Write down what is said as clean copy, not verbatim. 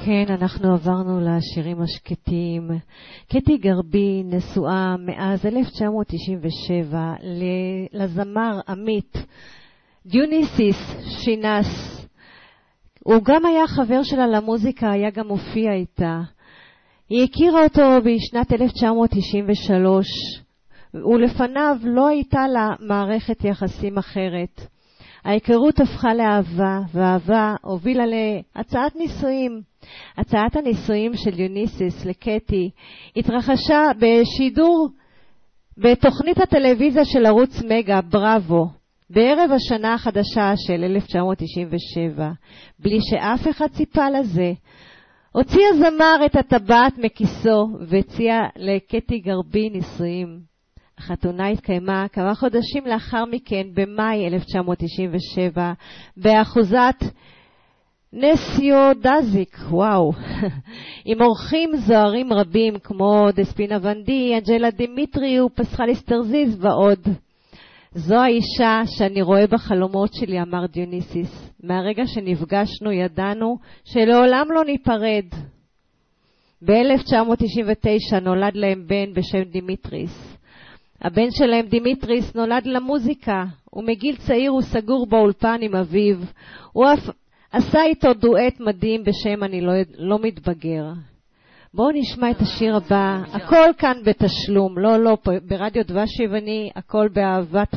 כן, אנחנו עברנו לשירים השקטים. קטי גרבי נשואה מאז 1997 לזמר עמית דיוניסיס שינס. הוא גם היה חבר שלה למוזיקה, היה גם מופיע איתה. היא הכירה אותו בשנת 1993, ולפניו לא הייתה לה מערכת יחסים אחרת. ההיכרות הפכה לאהבה, והאהבה הובילה להצעת נישואים. הצעת הנישואים של דיוניסיס לקטי התרחשה בשידור בתוכנית הטלוויזיה של ערוץ מגה, בראבו, בערב השנה החדשה של 1997, בלי שאף אחד ציפה לזה. הוציא הזמר את הטבעת מכיסו והציע לקטי גרבי נישואים. החתונה התקיימה כמה חודשים לאחר מכן, במאי 1997, באחוזת נסיו דזיק, וואו, עם אורחים זוהרים רבים כמו דספינה ונדי, אנג'לה דימיטרי ופסחליס טרזיז ועוד. זו האישה שאני רואה בחלומות שלי, אמר דיוניסיס. מהרגע שנפגשנו ידענו שלעולם לא ניפרד. ב-1999 נולד להם בן בשם דימיטריס. הבן שלהם דימיטריס נולד למוזיקה, ומגיל צעיר הוא סגור באולפן עם אביו. הוא אף עשה איתו דואט מדהים בשם אני לא מתבגר. בואו נשמע את השיר הבא. הכל כאן בתשלום, לא, ברדיו דבש יווני, הכל באהבת